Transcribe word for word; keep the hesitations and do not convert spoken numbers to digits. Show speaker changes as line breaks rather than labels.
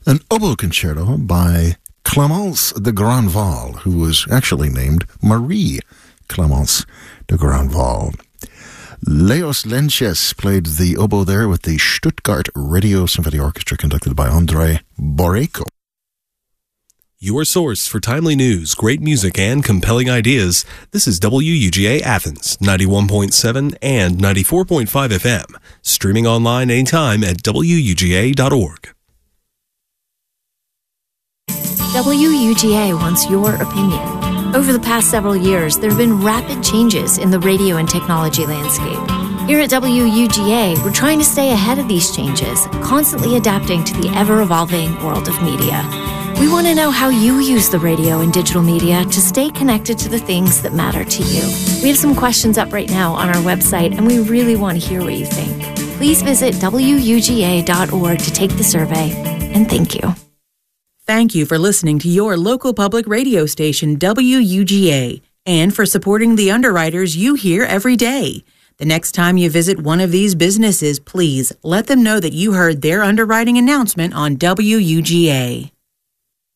an oboe concerto by Clémence de Grandval, who was actually named Marie Clémence de Grandval. Leos Lenches played the oboe there with the Stuttgart Radio Symphony Orchestra, conducted by Andrei Boreyko.
Your source for timely news, great music, and compelling ideas. This is W U G A Athens, ninety-one point seven and ninety-four point five F M. Streaming online anytime at W U G A dot org.
W U G A wants your opinion. Over the past several years, there have been rapid changes in the radio and technology landscape. Here at W U G A, we're trying to stay ahead of these changes, constantly adapting to the ever-evolving world of media. We want to know how you use the radio and digital media to stay connected to the things that matter to you. We have some questions up right now on our website, and we really want to hear what you think. Please visit W U G A dot org to take the survey, and thank you.
Thank you for listening to your local public radio station, W U G A, and for supporting the underwriters you hear every day. The next time you visit one of these businesses, please let them know that you heard their underwriting announcement on W U G A.